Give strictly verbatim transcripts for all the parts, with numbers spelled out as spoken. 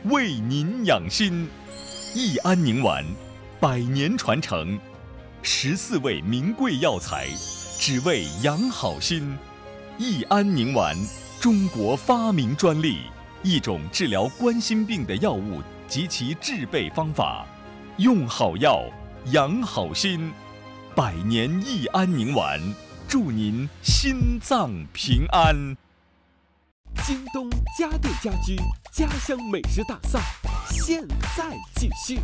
为您养心。益安宁丸，百年传承，十四味名贵药材，只为养好心。益安宁丸，中国发明专利，一种治疗冠心病的药物及其制备方法。用好药，养好心。百年益安宁丸，祝您心脏平安。 京东家电家居家乡美食大赛现在继续。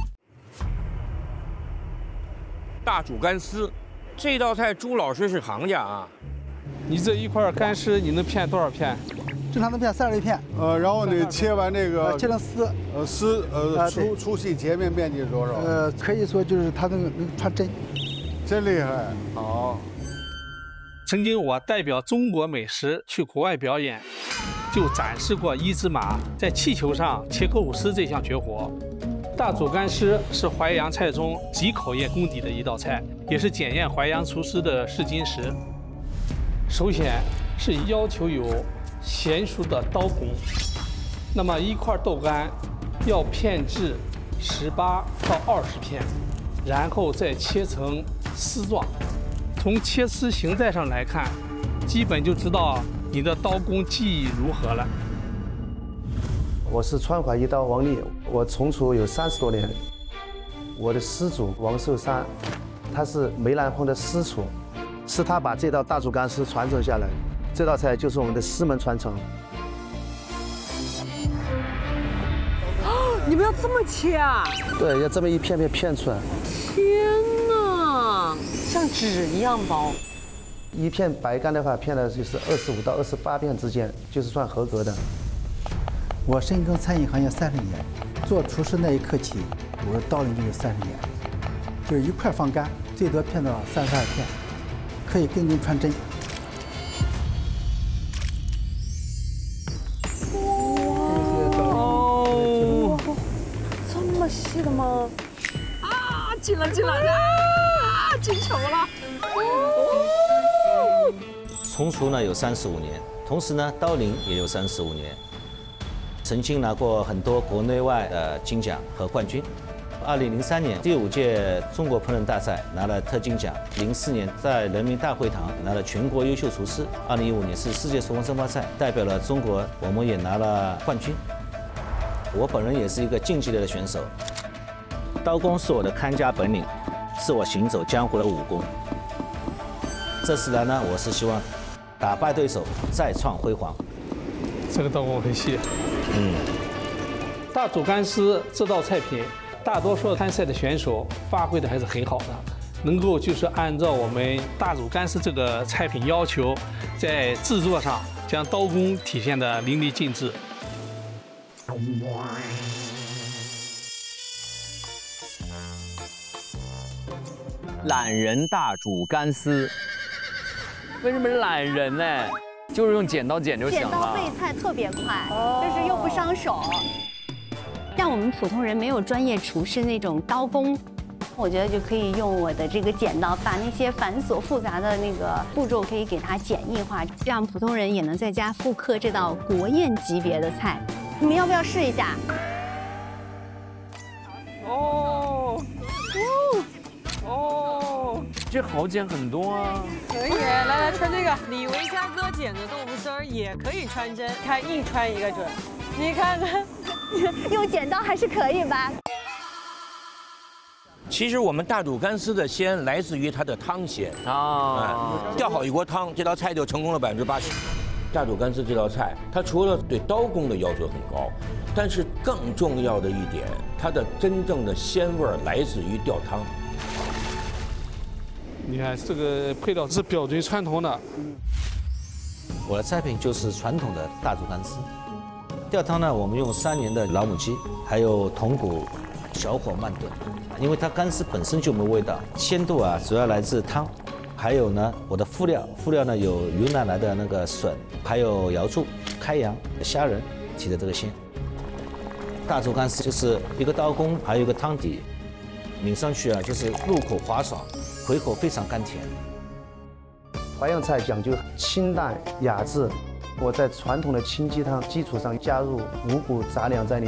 大煮干丝，这道菜朱老师是行家啊。 你这一块干丝你能片多少片？ 正常能片三十来片。 呃，然后你切完这个， 呃、切成丝， 呃丝呃啊粗粗细截面面积是多少？ 呃，可以说就是它能能穿针， 真厉害。好。 曾经我代表中国美食去国外表演，就展示过一只马在气球上切狗肉丝这项绝活。大煮干丝是淮扬菜中极考验功底的一道菜，也是检验淮扬厨师的试金石。首先是要求有娴熟的刀工，那么一块豆干要片至十八到二十片，然后再切成丝状。从切丝形态上来看，基本就知道你的刀工技艺如何了。 我是川淮一刀王丽，我从厨有三十多年。我的师祖王寿山，他是梅兰峰的师厨，是他把这道大煮干丝传承下来。这道菜就是我们的师门传承。 哦，你们要这么切啊？ 对，要这么一片片片出来。 天哪，像纸一样薄。 一片白干的话，片的就是二十五到二十八片之间，就是算合格的。 我深耕餐饮行业三十年，做厨师那一刻起，我的刀龄就是三十年，就是一块放干，最多片到三十二片，可以跟针穿针。 哇，这么细的吗？啊，进了进了啊，进球了！哦， 从厨呢有三十五年，同时呢刀龄也有三十五年。曾经拿过很多国内外的金奖和冠军。二零零三年第五届中国烹饪大赛拿了特金奖，零四年在人民大会堂拿了全国优秀厨师，二零一五年是世界厨房争霸赛代表了中国，我们也拿了冠军。我本人也是一个竞技类的选手，刀工是我的看家本领，是我行走江湖的武功。这次来呢，我是希望打败对手，再创辉煌。 这个刀工很细。 嗯， 大煮干丝这道菜品，大多数参赛的选手发挥的还是很好的，能够就是按照我们大煮干丝这个菜品要求，在制作上将刀工体现得淋漓尽致。 懒人大煮干丝，为什么是懒人呢？就是用剪刀剪就行了。 剪刀备菜特别快，就是又不伤手。像我们普通人没有专业厨师那种刀工，我觉得就可以用我的这个剪刀，把那些繁琐复杂的那个步骤可以给它简易化，让普通人也能在家复刻这道国宴级别的菜。你们要不要试一下？ 哦，哦，哦，这好剪很多啊。 可以，来来穿这个。李维嘉哥剪的豆腐丝儿也可以穿针，看一穿一个准。你看看， 用剪刀还是可以吧？ 其实我们大煮干丝的鲜来自于它的汤鲜啊，调好一锅汤，这道菜就成功了百分之八十。大煮干丝这道菜，它除了对刀工的要求很高，但是更重要的一点，它的真正的鲜味来自于吊汤。 你看这个配料是标准传统的。 我的菜品就是传统的大煮干丝。吊汤呢，我们用三年的老母鸡，还有筒骨，小火慢炖，因为它干丝本身就没味道，鲜度啊主要来自汤。还有呢，我的副料，副料呢有云南来的那个笋，还有瑶柱、开阳、虾仁提的这个鲜。大煮干丝就是一个刀工，还有一个汤底，抿上去啊就是入口滑爽，回口非常甘甜。 淮扬菜讲究清淡雅致，我在传统的清鸡汤基础上加入五谷杂粮在里面。